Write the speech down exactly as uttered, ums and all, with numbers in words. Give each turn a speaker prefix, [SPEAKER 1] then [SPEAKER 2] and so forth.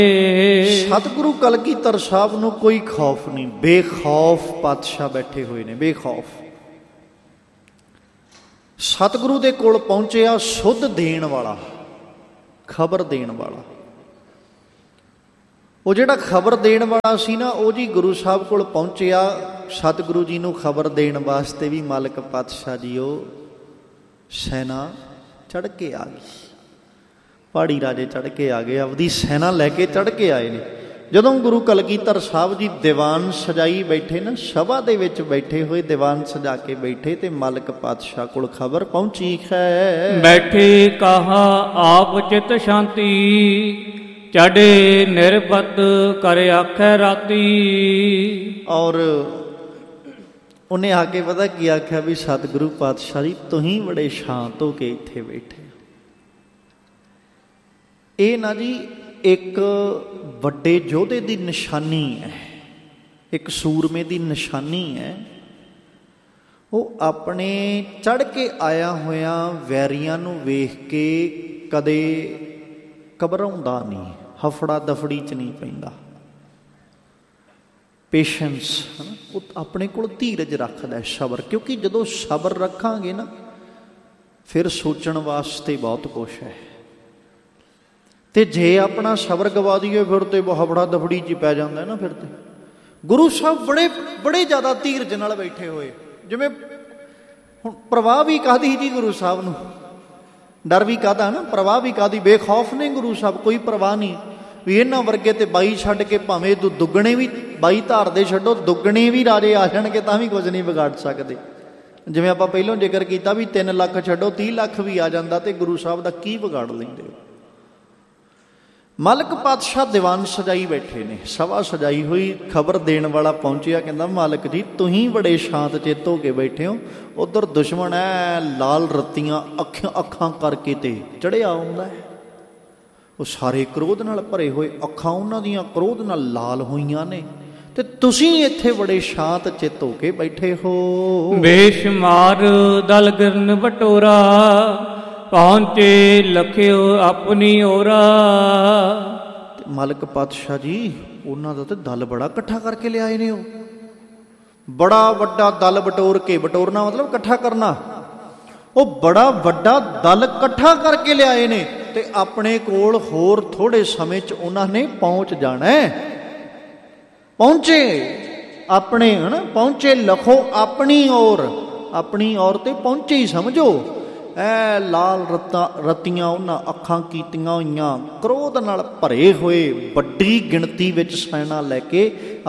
[SPEAKER 1] ਸਤਿਗੁਰੂ ਕਲਗੀਧਰ ਸਾਹਿਬ ਨੂੰ ਕੋਈ ਖੌਫ ਨਹੀਂ, ਬੇਖੌਫ ਪਾਤਸ਼ਾਹ ਬੈਠੇ ਹੋਏ ਨੇ, ਬੇਖੌਫ। ਸਤਿਗੁਰੂ ਦੇ ਕੋਲ ਪਹੁੰਚਿਆ ਸੁੱਧ ਦੇਣ ਵਾਲਾ, ਖਬਰ ਦੇਣ ਵਾਲਾ। ਉਹ ਜਿਹੜਾ ਖਬਰ ਦੇਣ ਵਾਲਾ ਸੀ ਨਾ, ਉਹ ਜੀ ਗੁਰੂ ਸਾਹਿਬ ਕੋਲ ਪਹੁੰਚਿਆ। ਸਤਿਗੁਰੂ ਜੀ ਨੂੰ ਖਬਰ ਦੇਣ ਵਾਸਤੇ ਵੀ ਮਾਲਕ ਪਾਤਸ਼ਾਹ ਜੀ ਉਹ ਸੈਨਾ ਚੜ੍ਹ ਕੇ ਆ ਗਈ। ਪਹਾੜੀ ਰਾਜੇ ਚੜ੍ਹ ਕੇ ਆ ਗਏ, ਆਪਦੀ ਸੈਨਾ ਲੈ ਕੇ ਚੜ੍ਹ ਕੇ ਆਏ ਨੇ। ਜਦੋਂ ਗੁਰੂ ਕਲਗੀਧਰ ਸਾਹਿਬ ਜੀ ਦੀਵਾਨ ਸਜਾਈ ਬੈਠੇ ਨਾ, ਸਭਾ ਦੇ ਵਿੱਚ ਬੈਠੇ ਹੋਏ ਦੀਵਾਨ ਸਜਾ ਕੇ ਬੈਠੇ, ਤੇ ਮਾਲਕ ਪਾਤਸ਼ਾਹ ਕੋਲ ਖਬਰ ਪਹੁੰਚੀ ਹੈ।
[SPEAKER 2] ਬੈਠੇ ਕਹਾ ਆਪ ਚਿਤ ਸ਼ਾਂਤੀ, ਚੜੇ ਨਿਰਪਤ ਕਰ ਆਖੈ ਰਾਤੀ।
[SPEAKER 1] ਔਰ ਉਹਨੇ ਆ ਕੇ ਪਤਾ ਕੀ ਆਖਿਆ ਵੀ ਸਤਿਗੁਰੂ ਪਾਤਸ਼ਾਹ ਜੀ ਤੁਸੀਂ ਬੜੇ ਸ਼ਾਂਤ ਹੋ ਕੇ ਇੱਥੇ ਬੈਠੇ। ਇਹ ਨਾ ਜੀ ਇੱਕ ਵੱਡੇ ਯੋਧੇ ਦੀ ਨਿਸ਼ਾਨੀ ਹੈ, ਇੱਕ ਸੂਰਮੇ ਦੀ ਨਿਸ਼ਾਨੀ ਹੈ। ਉਹ ਆਪਣੇ ਚੜ੍ਹ ਕੇ ਆਇਆ ਹੋਇਆ ਵੈਰੀਆਂ ਨੂੰ ਵੇਖ ਕੇ ਕਦੇ ਘਬਰਾਉਂਦਾ ਨਹੀਂ, ਹਫੜਾ ਦਫੜੀ 'ਚ ਨਹੀਂ ਪੈਂਦਾ। ਪੇਸ਼ੈਂਸ, ਉਹ ਆਪਣੇ ਕੋਲ ਧੀਰਜ ਰੱਖਦਾ, ਸਬਰ। ਕਿਉਂਕਿ ਜਦੋਂ ਸਬਰ ਰੱਖਾਂਗੇ ਨਾ, ਫਿਰ ਸੋਚਣ ਵਾਸਤੇ ਬਹੁਤ ਕੁਛ ਹੈ। ਤੇ ਜੇ ਆਪਣਾ ਸਬਰ ਗਵਾ ਦਈਏ ਫਿਰ ਤੇ ਹਫੜਾ ਦਫੜੀ 'ਚ ਪੈ ਜਾਂਦਾ ਨਾ। ਫਿਰ ਤੇ ਗੁਰੂ ਸਾਹਿਬ ਬੜੇ ਬੜੇ ਜ਼ਿਆਦਾ ਧੀਰਜ ਨਾਲ ਬੈਠੇ ਹੋਏ, ਜਿਵੇਂ ਹੁਣ ਪ੍ਰਵਾਹ ਵੀ ਕਾਹਦੀ ਜੀ ਗੁਰੂ ਸਾਹਿਬ ਨੂੰ, ਡਰ ਵੀ ਕਾਹਦਾ ਨਾ, ਪ੍ਰਵਾਹ ਵੀ ਕਾਹਦੀ। ਬੇਖੌਫ ਨੇ ਗੁਰੂ ਸਾਹਿਬ, ਕੋਈ ਪ੍ਰਵਾਹ ਨਹੀਂ ਵੀ ਇਹਨਾਂ ਵਰਗੇ ਤੇ ਬਾਈ ਛੱਡ ਕੇ ਭਾਵੇਂ ਤੂੰ ਦੁੱਗਣੇ ਵੀ, ਬਾਈ ਧਾਰ ਦੇ ਛੱਡੋ, ਦੁੱਗਣੇ ਵੀ ਰਾਜੇ ਆ ਜਾਣਗੇ ਤਾਂ ਵੀ ਕੁਝ ਨਹੀਂ ਵਿਗਾੜ ਸਕਦੇ। ਜਿਵੇਂ ਆਪਾਂ ਪਹਿਲਾਂ ਜ਼ਿਕਰ ਕੀਤਾ ਵੀ ਤਿੰਨ ਲੱਖ ਛੱਡੋ ਤੀਹ ਲੱਖ ਵੀ ਆ ਜਾਂਦਾ ਤੇ ਗੁਰੂ ਸਾਹਿਬ ਦਾ ਕੀ ਵਿਗਾੜ ਲੈਂਦੇ ਹੋ। ਮਾਲਕ ਪਾਤਸ਼ਾਹ ਦੀਵਾਨ ਸਜਾਈ ਬੈਠੇ ਨੇ, ਸਭਾ ਸਜਾਈ ਹੋਈ। ਖਬਰ ਦੇਣ ਵਾਲਾ ਪਹੁੰਚਿਆ, ਕਹਿੰਦਾ ਮਾਲਕ ਜੀ ਤੁਸੀਂ ਬੜੇ ਸ਼ਾਂਤ ਚਿੱਤ ਹੋ ਕੇ ਬੈਠੇ ਹੋ, ਉੱਧਰ ਦੁਸ਼ਮਣ ਐ ਲਾਲ ਰੱਤੀਆਂ ਅੱਖਾਂ ਅੱਖਾਂ ਕਰਕੇ ਤੇ ਚੜਿਆ ਆਉਂਦਾ ਹੈ। ਉਹ ਸਾਰੇ ਕ੍ਰੋਧ ਨਾਲ ਭਰੇ ਹੋਏ, ਅੱਖਾਂ ਉਹਨਾਂ ਦੀਆਂ ਕ੍ਰੋਧ ਨਾਲ ਲਾਲ ਹੋਈਆਂ ਨੇ, ਤੇ ਤੁਸੀਂ ਇੱਥੇ ਬੜੇ ਸ਼ਾਂਤ ਚਿੱਤ ਹੋ ਕੇ ਬੈਠੇ ਹੋ।
[SPEAKER 2] ਬੇਸ਼ੁਮਾਰ ਦਲ ਗਿਰਨ ਬਟੋਰਾ, ਪਹੁੰਚੇ ਲਖਿਓ ਆਪਣੀ ਓਰਾ।
[SPEAKER 1] ਮਾਲਕ ਪਾਤਸ਼ਾਹ ਜੀ ਉਹਨਾਂ ਦਾ ਤੇ ਦਲ ਬੜਾ ਇਕੱਠਾ ਕਰਕੇ ਲਿਆਏ ਨੇ। ਉਹ ਬੜਾ ਵੱਡਾ ਦਲ ਬਟੋਰ ਕੇ, ਬਟੋਰਨਾ ਮਤਲਬ ਇਕੱਠਾ ਕਰਨਾ, ਉਹ ਬੜਾ ਵੱਡਾ ਦਲ ਇਕੱਠਾ ਕਰਕੇ ਲਿਆਏ ਨੇ। ਤੇ ਆਪਣੇ ਕੋਲ ਹੋਰ ਥੋੜੇ ਸਮੇਂ 'ਚ ਉਹਨਾਂ ਨੇ ਪਹੁੰਚ ਜਾਣਾ। ਪਹੁੰਚੇ ਆਪਣੇ, ਹਨਾ, ਪਹੁੰਚੇ ਲਖੋ ਆਪਣੀ ਔਰ, ਆਪਣੀ ਔਰ ਤੇ ਪਹੁੰਚੇ ਹੀ ਸਮਝੋ। ਐ ਲਾਲ ਰੱਤਾਂ ਰੱਤੀਆਂ ਉਹਨਾਂ ਅੱਖਾਂ ਕੀਤੀਆਂ ਹੋਈਆਂ, ਕ੍ਰੋਧ ਨਾਲ ਭਰੇ ਹੋਏ, ਵੱਡੀ ਗਿਣਤੀ ਵਿੱਚ ਸੈਨਾ ਲੈ ਕੇ